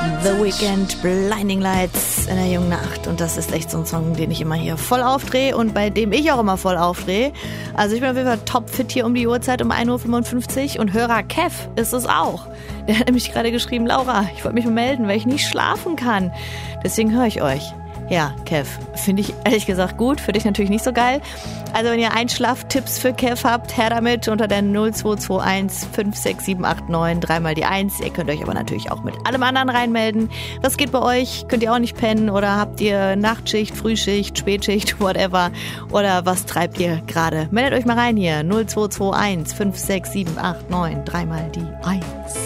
The Weeknd, Blinding Lights in der jungen Nacht. Und das ist echt so ein Song, den ich immer hier voll aufdrehe und bei dem ich auch immer voll aufdrehe. Also ich bin auf jeden Fall topfit hier um die Uhrzeit um 1.55 Uhr und Hörer Kev ist es auch. Der hat nämlich gerade geschrieben, Laura, ich wollte mich mal melden, weil ich nicht schlafen kann. Deswegen höre ich euch. Ja, Kev, finde ich ehrlich gesagt gut, für dich natürlich nicht so geil. Also wenn ihr Einschlaftipps für Kev habt, her damit unter der 0221 56789, dreimal die 1. Ihr könnt euch aber natürlich auch mit allem anderen reinmelden. Was geht bei euch? Könnt ihr auch nicht pennen oder habt ihr Nachtschicht, Frühschicht, Spätschicht, whatever? Oder was treibt ihr gerade? Meldet euch mal rein hier, 0221 56789, dreimal die 1.